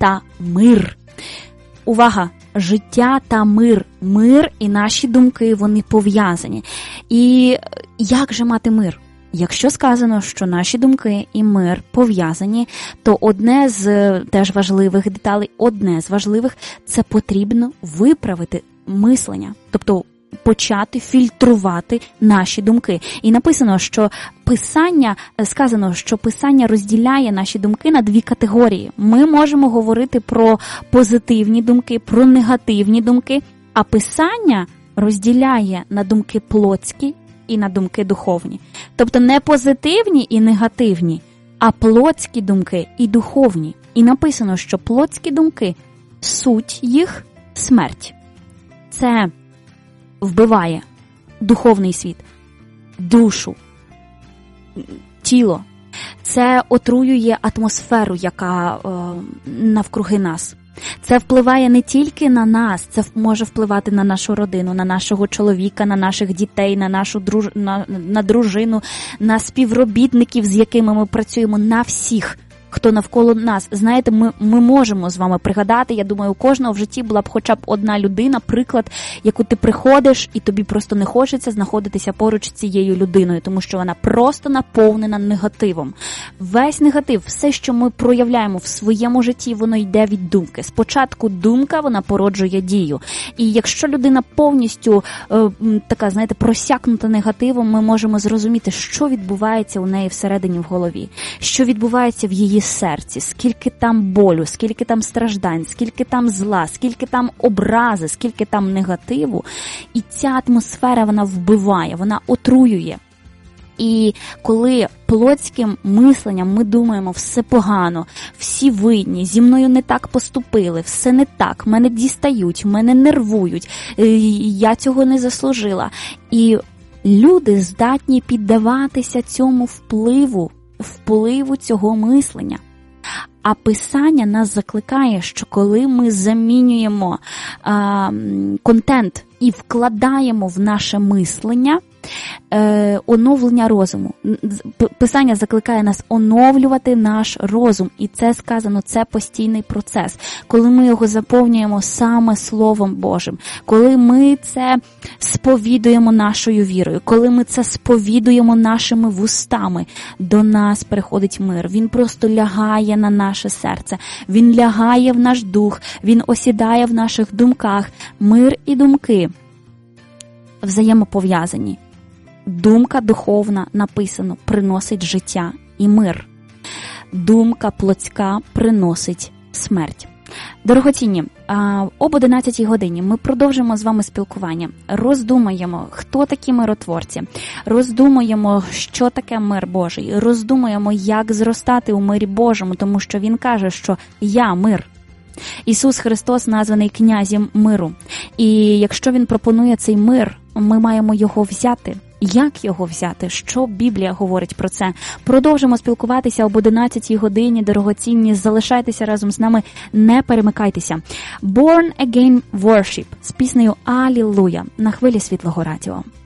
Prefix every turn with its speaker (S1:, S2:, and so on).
S1: та мир. Увага! Життя та мир. Мир і наші думки, вони пов'язані. І як же мати мир? Якщо сказано, що наші думки і мир пов'язані, то одне з теж важливих деталей, це потрібно виправити мислення. Тобто почати фільтрувати наші думки. І написано, що Писання розділяє наші думки на дві категорії. Ми можемо говорити про позитивні думки, про негативні думки, а Писання розділяє на думки плотські і на думки духовні. Тобто не позитивні і негативні, а плотські думки і духовні. І написано, що плотські думки, суть їх – смерть. Це вбиває духовний світ, душу, тіло. Це отруює атмосферу, яка навкруги нас. Це впливає не тільки на нас, це може впливати на нашу родину, на нашого чоловіка, на наших дітей, на нашу на дружину, на співробітників, з якими ми працюємо, на всіх, хто навколо нас. Знаєте, ми можемо з вами пригадати, я думаю, у кожного в житті була б хоча б одна людина, приклад, яку ти приходиш і тобі просто не хочеться знаходитися поруч з цією людиною, тому що вона просто наповнена негативом. Весь негатив, все, що ми проявляємо в своєму житті, воно йде від думки. Спочатку думка, вона породжує дію. І якщо людина повністю така, знаєте, просякнута негативом, ми можемо зрозуміти, що відбувається у неї всередині в голові, що відбувається в її серці, скільки там болю, скільки там страждань, скільки там зла, скільки там образи, скільки там негативу. І ця атмосфера, вона вбиває, вона отруює. І коли плотським мисленням ми думаємо, все погано, всі винні, зі мною не так поступили, все не так, мене дістають, мене нервують, я цього не заслужила. І люди здатні піддаватися цьому впливу цього мислення. А Писання нас закликає, що коли ми замінюємо контент і вкладаємо в наше мислення оновлення розуму. Писання закликає нас оновлювати наш розум. І це сказано, це постійний процес. Коли ми його заповнюємо саме Словом Божим, коли ми це сповідуємо нашою вірою, коли ми це сповідуємо нашими вустами, до нас приходить мир. Він просто лягає на наше серце. Він лягає в наш дух, він осідає в наших думках. Мир і думки взаємопов'язані. Думка духовна, написано, приносить життя і мир. Думка плотська приносить смерть. Дорогоцінні, об 11 годині ми продовжимо з вами спілкування. Роздумаємо, хто такі миротворці. Роздумаємо, що таке мир Божий. Роздумаємо, як зростати у мирі Божому, тому що Він каже, що «Я мир». Ісус Христос названий князем миру. І якщо Він пропонує цей мир, ми маємо його взяти. Як його взяти? Що Біблія говорить про це? Продовжимо спілкуватися об 11 годині, дорогоцінні. Залишайтеся разом з нами, не перемикайтеся. Born Again Worship з піснею «Алілуя» на хвилі Світлого Радіо.